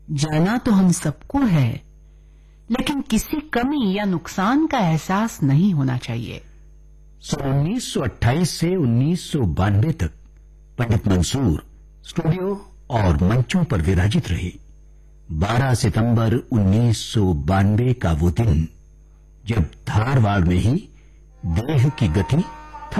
जाना तो हम सबको है, लेकिन किसी कमी या नुकसान का एहसास नहीं होना चाहिए। 1928 से 1992 तक पंडित मंसूर स्टूडियो और मंचों पर विराजित रहे। 12 सितंबर 1992 का वो दिन, जब धारवाड़ में ही देह की गति